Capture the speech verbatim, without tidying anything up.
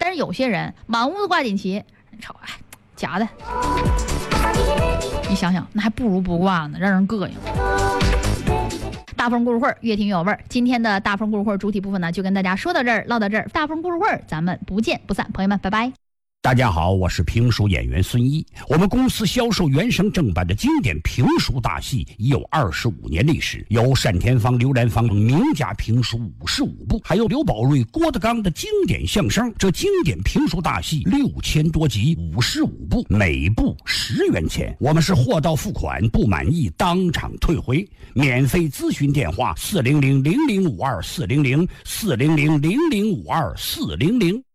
但是有些人满屋子挂锦旗，瞅哎假的，你想想那还不如不挂呢，让人膈应。大风故事会越听越有味儿。今天的大风故事会主体部分呢，就跟大家说到这儿，唠到这儿。大风故事会，咱们不见不散，朋友们，拜拜。 大家好，我是评书演员孙一。我们公司销售原声正版的经典评书大戏已有二十五年历史，有单田芳、刘兰芳等名家评书五十五部，还有刘宝瑞、郭德纲的经典相声。这经典评书大戏六千多集，五十五部，每部十元钱。我们是货到付款，不满意当场退回。免费咨询电话：四零零零零五二四零零四零零零零五二四零零。